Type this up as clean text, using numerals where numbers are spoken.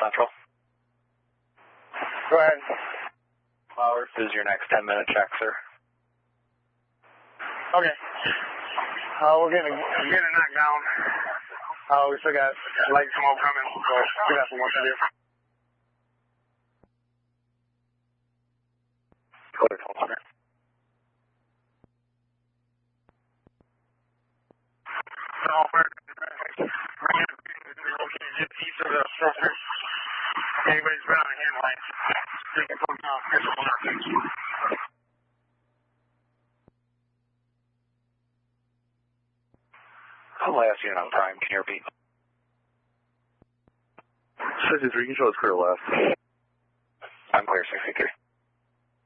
Central. Go ahead. Flowers is your next 10-minute check, sir. Okay. We're getting knocked down. We still got light smoke coming, so we got some work to do. Clear, Tulsa. No, we're just east of the structure. Anybody's been on a hand line. They can come down. Here's the water. Last unit on prime, can you repeat? 63, control is clear left. I'm clear, 63.